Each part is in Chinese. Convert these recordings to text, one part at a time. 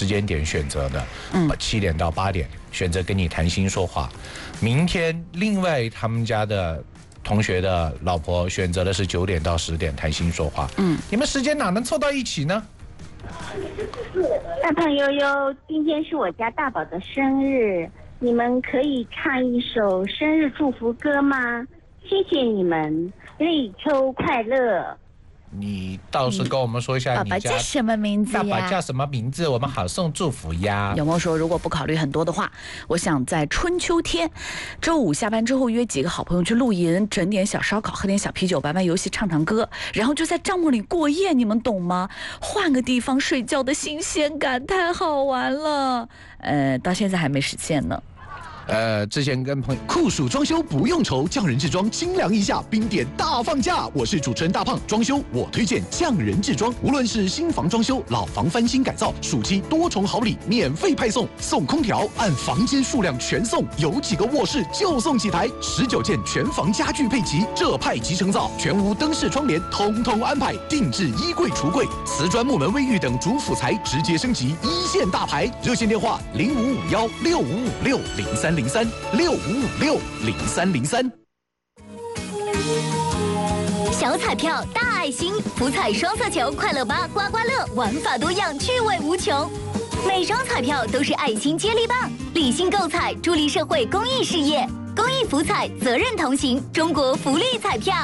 时间点选择的，7点到8点选择跟你谈心说话。明天另外他们家的同学的老婆选择的是9点到10点谈心说话。你们时间哪能凑到一起呢？ 大胖悠悠，今天是我家大宝的生日，你们可以唱一首生日祝福歌吗？谢谢你们，立秋快乐。 你倒是跟我们说一下， 爸爸叫什么名字呀？ 爸爸叫什么名字？我们好送祝福呀。 有没有说，如果不考虑很多的话，我想在春秋天，周五下班之后约几个好朋友去露营，整点小烧烤，喝点小啤酒，玩玩游戏，唱唱歌，然后就在帐幕里过夜，你们懂吗？换个地方睡觉的新鲜感太好玩了。到现在还没实现呢。 之前跟朋友酷暑装修不用愁，匠人制装清凉一下，冰点大放价。我是主持人大胖，装修我推荐匠人制装，无论是新房装修、老房翻新改造，暑期多重好礼免费派送，送空调按房间数量全送，有几个卧室就送几台，19件全房家具配齐，这派即成造，全屋灯饰窗帘通通安排，定制衣柜橱柜，瓷砖木门卫浴等主辅材直接升级一线大牌。热线电话05516560030365560303。 小彩票大爱心，福彩双色球快乐吧刮刮乐，玩法多样，趣味无穷。每张彩票都是爱心接力棒，理性购彩，助力社会公益事业。公益福彩，责任同行，中国福利彩票。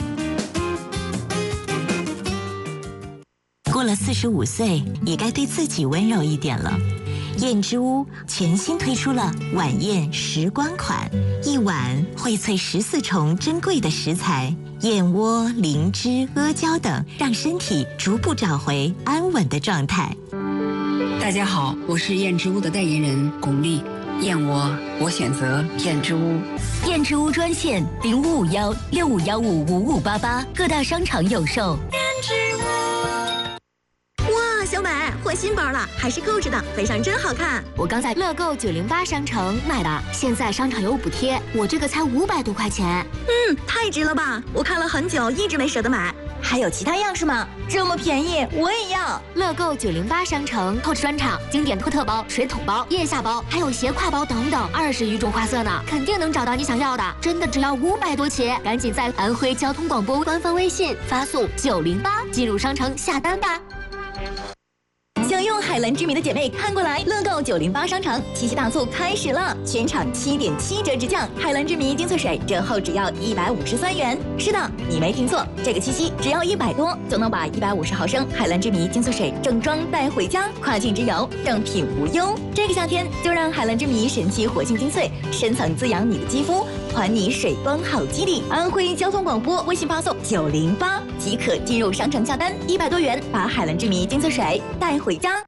过了45岁，也该对自己温柔一点了。燕之屋全新推出了晚宴时光款，一碗荟萃14重珍贵的食材，燕窝、灵芝、阿胶等，让身体逐步找回安稳的状态。 大家好，我是燕之屋的代言人巩俐。燕窝，我选择燕之屋。 燕之屋专线0551651588，各大商场有售。燕之屋。 哇，小美换新包了，还是购置的，飞上真好看。 我刚在乐购908商城买的，现在商场有补贴，我这个才500多块钱。 太值了吧！我看了很久，一直没舍得买。还有其他样式吗？这么便宜，我也要。 乐购908商城 Coach 专场经典托特包、水桶包、腋下包，还有斜挎包等等，20余种花色呢，肯定能找到你想要的。真的只要500多起，赶紧在安徽交通广播官方微信发送908进入商城下单吧。 想用海蓝之谜的姐妹看过来，乐购908商场七夕大促开始了，全场7.7折直降，海蓝之谜精粹水折后只要153元。是的，你没听错，这个七夕只要100多就能把150毫升海蓝之谜精粹水正装带回家，跨境之游正品无忧。这个夏天就让海蓝之谜神奇活性精粹深层滋养你的肌肤，还你水光好基地。安徽交通广播微信发送908即可进入商城下单，100多元把海蓝之谜精粹水带回家。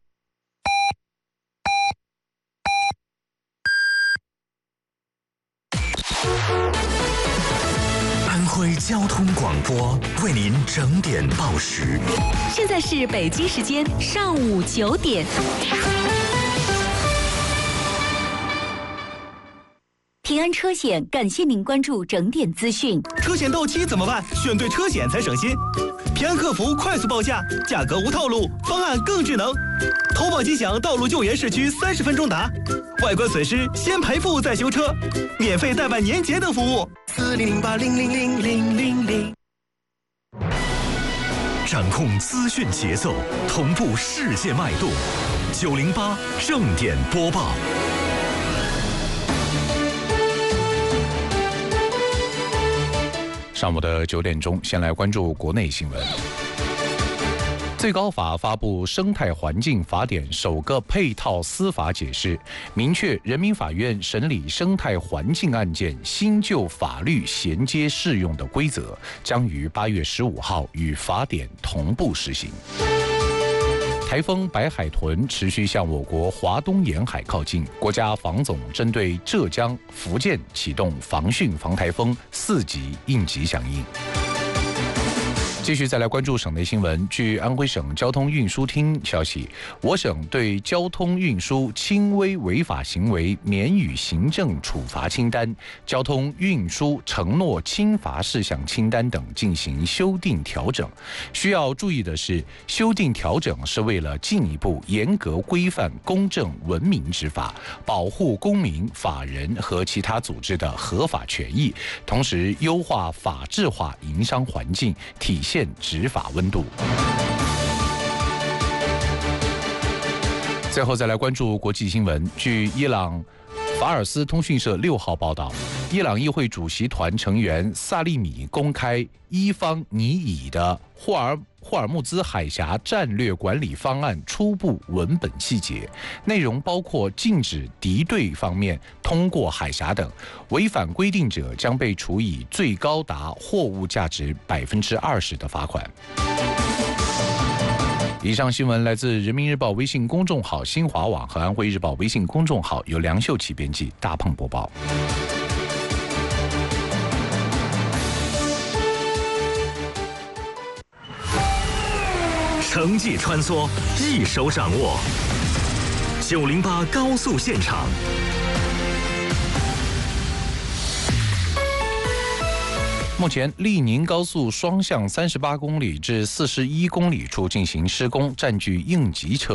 安徽交通广播为您整点报时。 现在是北京时间上午9点。平安车险感谢您关注整点资讯。 车险到期怎么办？选对车险才省心。平安客服快速报价，价格无套路，方案更智能。投保即享道路救援市区30分钟达，外观损失先赔付再修车，免费代办年节等服务。4008000000。 掌控资讯节奏，同步世界脉动。908正点播报。 上午的9点钟，先来关注国内新闻。最高法发布《生态环境法典》首个配套司法解释，明确人民法院审理生态环境案件新旧法律衔接适用的规则，将于8月15号与法典同步实行。台风白海豚持续向我国华东沿海靠近，国家防总针对浙江、福建启动防汛防台风4级应急响应。 继续再来关注省内新闻。据安徽省交通运输厅消息，我省对交通运输轻微违法行为免予行政处罚清单、交通运输承诺轻罚事项清单等进行修订调整。需要注意的是，修订调整是为了进一步严格规范公正文明执法，保护公民、法人和其他组织的合法权益，同时优化法治化营商环境，体现执法温度。最后再来关注国际新闻。据伊朗法尔斯通讯社6号报道，伊朗议会主席团成员萨利米公开伊方尼乙的霍尔木兹海峡战略管理方案初步文本细节，内容包括禁止敌对方面通过海峡等，违反规定者将被处以最高达货物价值20%的罚款。以上新闻来自人民日报微信公众号、新华网和安徽日报微信公众号，由梁秀琪编辑，大鹏播报。 城际穿梭，一手掌握。908高速现场。 目前，利宁高速双向38公里至41公里处进行施工，占据应急车